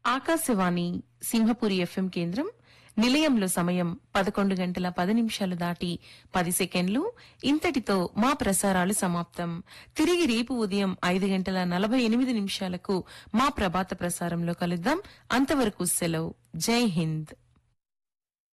Akashvani Simhapuri FM కేంద్రం. నిలయంలో సమయం 11:10 దాటి 10 సెకండ్లు. ఇంతటితో మా ప్రసారాలు సమాప్తం. తిరిగి రేపు ఉదయం 5:48 మా ప్రభాత ప్రసారంలో కలుద్దాం. అంతవరకు సెలవు. జై హింద్.